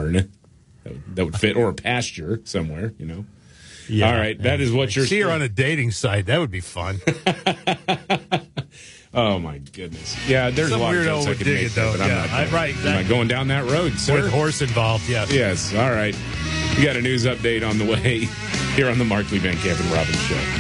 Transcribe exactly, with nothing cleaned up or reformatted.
barn that would, that would fit, or a pasture somewhere, you know. Yeah, all right, that is what you're... See her on a dating site. That would be fun. Oh, my goodness. Yeah, there's Some a lot of weirdo jokes I would could dig make it, there, though. but I'm Yeah, not I- going. right, Am I exactly. going down that road, sir? With horse involved, yes. Yes, all right. We got a news update on the way here on the Markley, Van Camp and Robbins Show.